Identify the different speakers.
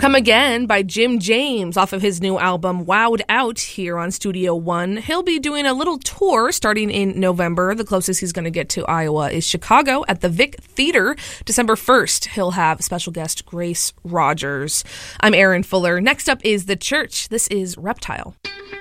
Speaker 1: Come Again by Jim James off of his new album Wowed Out here on Studio One. He'll be doing a little tour starting in November. The closest he's going to get to Iowa is Chicago at the Vic Theater. December 1st, he'll have special guest Grace Rogers. I'm Erin Fuller. Next up is The Church. This is Reptile.